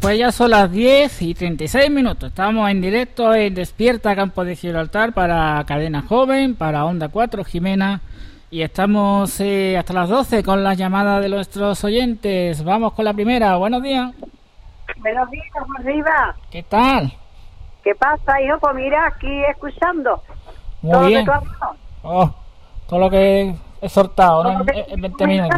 Pues ya son las 10:36. Estamos en directo en Despierta Campo de Gibraltar para Cadena Joven, para Onda 4 Jimena. Y estamos hasta las 12 con las llamadas de nuestros oyentes. Vamos con la primera. Buenos días. Buenos días, arriba. ¿Qué tal? ¿Qué pasa, hijo? Pues mira, aquí escuchando. Muy todo bien. Todo lo que he soltado, ¿no? En 20 minutos.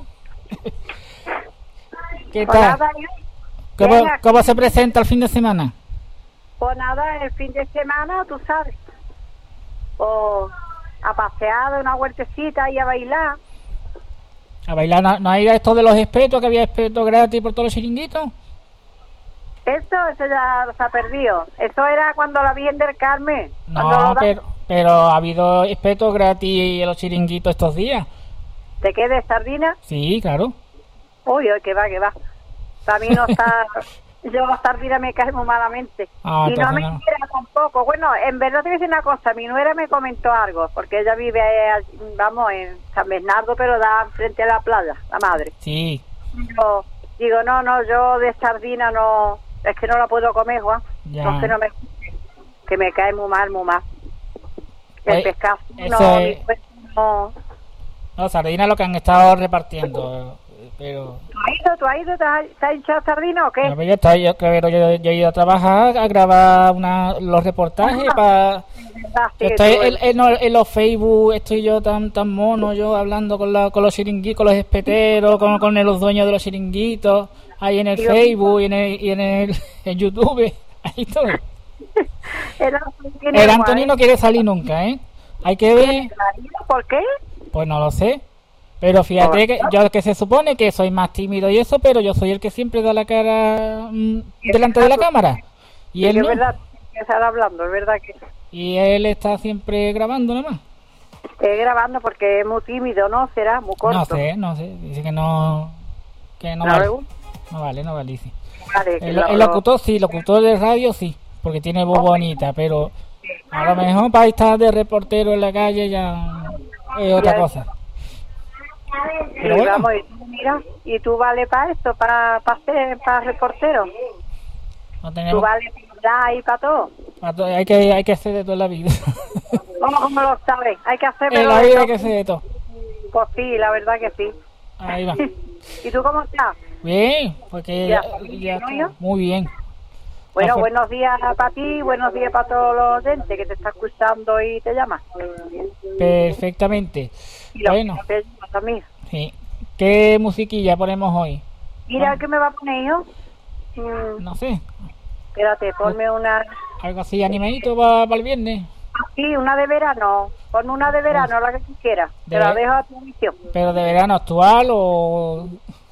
¿Qué Pues tal? nada, hijo. ¿Cómo se presenta el fin de semana? Pues nada, el fin de semana, tú sabes. O a pasear, una huertecita y a bailar. ¿A bailar? ¿No hay esto de los espetos, que había espetos gratis por todos los chiringuitos? Eso ya se ha perdido. Eso era cuando la Virgen del Carmen. No, pero ha habido espetos gratis en los chiringuitos estos días. ¿Te quedes sardina? Sí, claro. Uy, que va. Para mí no está... Yo la sardina me cae muy malamente. Y no me quiera tampoco. Bueno, en verdad te voy a decir una cosa. Mi nuera me comentó algo, porque ella vive, en San Bernardo, pero da frente a la playa, la madre. Sí. Digo, no, yo de sardina no... Es que no la puedo comer, Juan. Ya. No sé, que me cae muy mal. El pescado No, sardina lo que han estado repartiendo, pero... ¿Tú has ido? ¿Te has hinchado sardina o qué? No, yo he ido a trabajar, a grabar los reportajes para... Estoy en los Facebook, estoy yo tan mono, yo hablando con los chiringuitos, con los espeteros, con los dueños de los chiringuitos, ahí en el Facebook y en YouTube, ahí todo. El Antonio no quiere salir nunca, ¿eh? Hay que ver... ¿Por qué? Pues no lo sé. Pero fíjate que yo que se supone que soy más tímido y eso, pero yo soy el que siempre da la cara delante de la cámara. Y él no. Es verdad que está hablando, es verdad que... Y él está siempre grabando nada más. Grabando porque es muy tímido, ¿no? ¿Será? Muy corto. No sé. Dice que no vale. No vale, dice. Vale, el locutor sí, locutor de radio sí, porque tiene voz bonita, pero a lo mejor para estar de reportero en la calle ya es otra cosa. Pero bueno. Vamos, ¿y tú vale para esto, para ser reportero? No tenemos... ¿Tú vale para y para todo? Hay que hacer de todo en la vida. ¿Cómo lo sabes? Hay que hacer en la vida hay que hacer de todo. Pues sí, la verdad que sí. Ahí va. ¿Y tú cómo estás? Bien, porque ya está muy bien. Bueno, buenos días para ti, buenos días para todos los oyentes que te está escuchando y te llaman. Perfectamente. Y bueno, también. Sí. ¿Qué musiquilla ponemos hoy? Mira, ¿qué me va a poner, hijo? No sé. Espérate, ponme una... Algo así animadito para el viernes. Sí, una de verano. Ponme una de verano, la que tú quieras. Te la dejo a tu visión. ¿Pero de verano actual o...?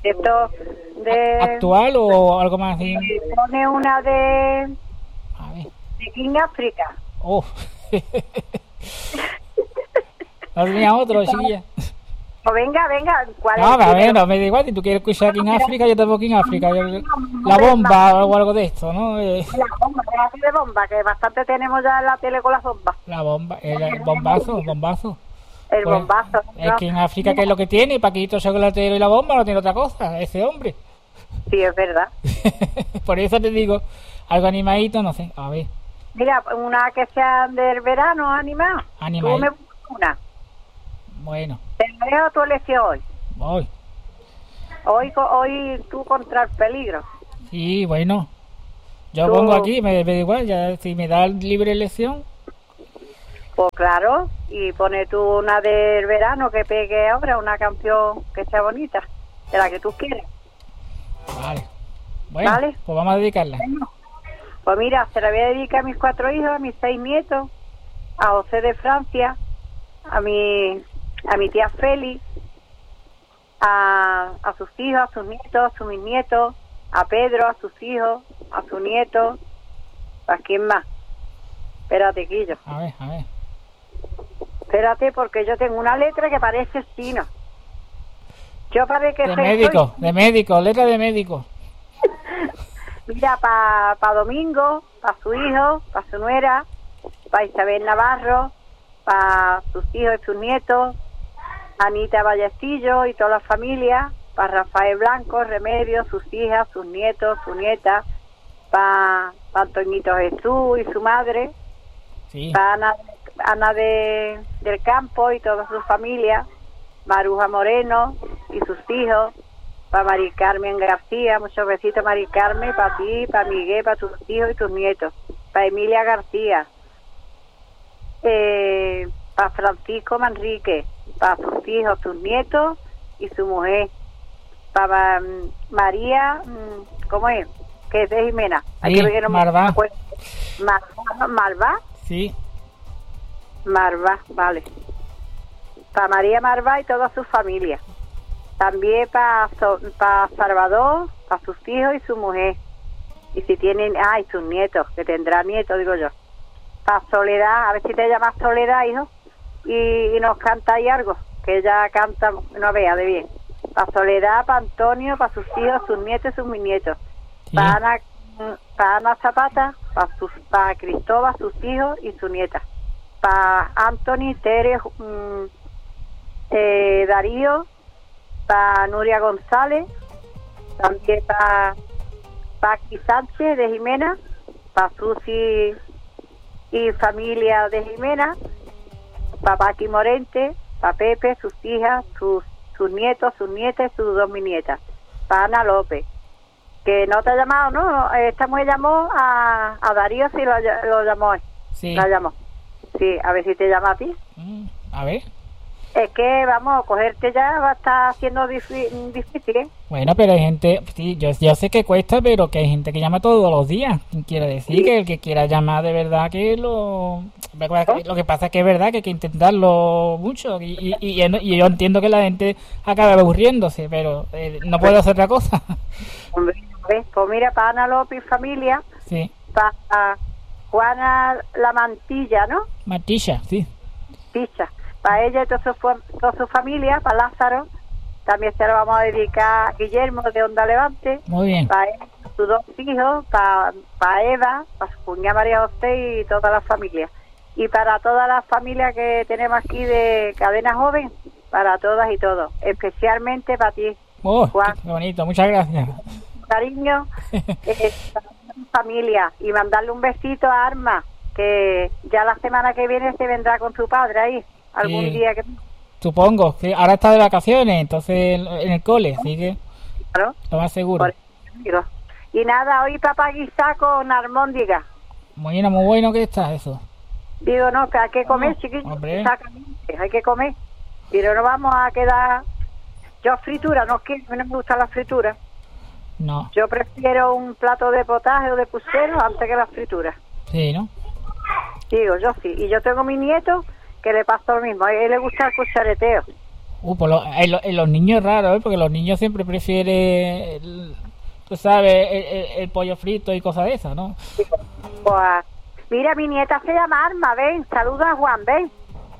¿Actual o algo más así? Pone una de... A ver. De King África. Oh. ¿No tenía otro, chiquilla? Pues venga, ¿cuál es? A ver, no me da igual, si tú quieres escuchar King África, yo te pongo King África. La bomba o algo de esto, ¿no? La bomba, de bomba, que bastante tenemos ya en la tele con las bombas. La bomba, el bombazo. El bombazo. Es que en África, ¿qué es lo que tiene? Paquito Chocolatero y la bomba no tiene otra cosa, ese hombre. Sí, es verdad. Por eso te digo, algo animadito, no sé, a ver. Mira, una que sea del verano, animada. Tú me buscas una. Bueno. Te dejo tu elección hoy. Voy. Hoy tú contra el peligro. Sí, bueno. Yo pongo aquí, me da igual, ya si me da libre elección. Pues claro, y pone tú una del verano que pegue ahora, una canción que sea bonita, de la que tú quieras. Vale. Bueno, ¿vale? Pues vamos a dedicarla. Bueno, pues mira, se la voy a dedicar a mis 4 hijos, a mis 6 nietos, a José de Francia, a mi tía Félix, a sus hijos, a sus nietos, a sus bisnietos, a Pedro, a sus hijos, a sus nietos. ¿A quién más? Espérate, Quillo. A ver. Espérate, porque yo tengo una letra que parece chino. Yo parece que... De médico, letra de médico. Mira, para Domingo, para su hijo, para su nuera, para Isabel Navarro, para sus hijos y sus nietos, Anita Ballestillo y toda la familia, para Rafael Blanco, Remedio, sus hijas, sus nietos, su nieta, para Antoñito Jesús y su madre, sí. Para Ana del Campo y toda su familia, Maruja Moreno y sus hijos, para Mari Carmen García, muchos besitos Mari Carmen, para ti, para Miguel, para tus hijos y tus nietos, para Emilia García, para Francisco Manrique, para sus hijos, sus nietos y su mujer, para María, ¿cómo es? Que es de Jimena. Sí, Marvá. Marvá. Sí. Marvá, vale. Para María Marvá y toda su familia. También para Salvador, para sus hijos y su mujer. Y si tienen, y sus nietos, que tendrá nietos, digo yo. Para Soledad, a ver si te llamas Soledad, hijo, y nos canta ahí algo, que ella canta, no vea de bien. Para Soledad, para Antonio, para sus hijos, sus nietos y sus bisnietos. Sí. Para Ana Zapata, para Cristóbal, sus hijos y su nieta. Para Anthony, Tere, Darío, para Nuria González, también para Paqui Sánchez de Jimena, para Susi y familia de Jimena, para Paqui Morente, para Pepe, sus hijas, sus nietos, sus nietas y sus dos bisnietas. Para Ana López, que no te ha llamado, ¿no? Esta mujer llamó a Darío, sí lo llamó. Sí. La llamó. Sí, a ver si te llama a ti. A ver. Es que, vamos, cogerte ya va a estar siendo difícil, ¿eh? Bueno, pero hay gente, sí, yo sé que cuesta, pero que hay gente que llama todos los días. Quiero decir, sí, que el que quiera llamar de verdad que lo que pasa es que es verdad que hay que intentarlo mucho y yo entiendo que la gente acaba aburriéndose, pero no puedo hacer otra cosa. Hombre, pues mira, para Ana López y familia, sí, para Juana La Mantilla, ¿no? Mantilla, sí. Picha. Para ella y toda su familia, para Lázaro, también se lo vamos a dedicar a Guillermo de Onda Levante. Muy bien. Para él, sus dos hijos, para Eva, para su cuñada María José y toda la familia. Y para todas las familias que tenemos aquí de Cadena Joven, para todas y todos, especialmente para ti, Juan. Qué bonito, muchas gracias. Cariño, familia, y mandarle un besito a Arma, que ya la semana que viene se vendrá con su padre ahí. Algún día que... Supongo que ahora está de vacaciones, entonces en el cole, así que claro, lo más seguro. Y nada, hoy papá guisa con almóndiga. Muy bueno que está eso. Digo, no, que hay que comer, chiquillos, hay que comer. Pero no vamos a quedar... Yo fritura, no me gusta la fritura. No. Yo prefiero un plato de potaje o de puchero antes que la fritura. Sí, ¿no? Digo, yo sí. Y yo tengo mi nieto que le pasa lo mismo, a él le gusta el cuchareteo. Pues en los niños es raro, porque los niños siempre prefieren, tú sabes, el pollo frito y cosas de esas, ¿no? Sí, pues, mira, mi nieta se llama Arma, ven, saluda a Juan, ven.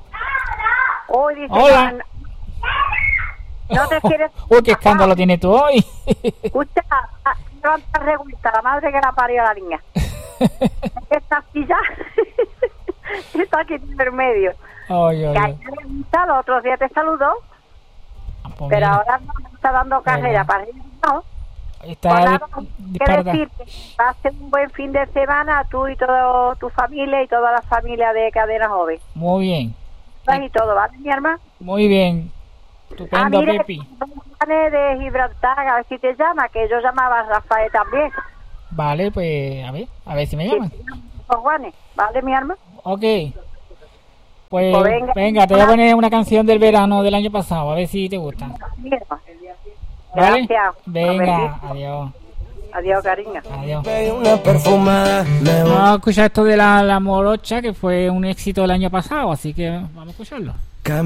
Hoy dice, hola. No te quieres... Uy, qué escándalo tienes tú hoy. Escucha, levanta revuelta, la madre que la parió a la niña. Esta aquí ya... Está aquí en el medio. Que ayer le gusta, los otros días te saludó, pues pero ahora no está dando carrera para ir, ¿no? Está que decirte, va a ser un buen fin de semana tú y toda tu familia y toda la familia de Cadena Joven. Muy bien. Y todo, ¿vale, mi hermana? Muy bien. Estupendo, mira, Pepi. De Gibraltar, a ver si te llama, que yo llamaba a Rafael también. Vale, pues a ver si me llaman. Sí, Juanes, ¿vale, mi hermana? Ok. Pues venga, te voy a poner una canción del verano del año pasado, a ver si te gusta. ¿Vale? Gracias. Venga, adiós. Adiós, cariño. Adiós. Vamos a escuchar esto de la morocha, que fue un éxito el año pasado, así que vamos a escucharlo.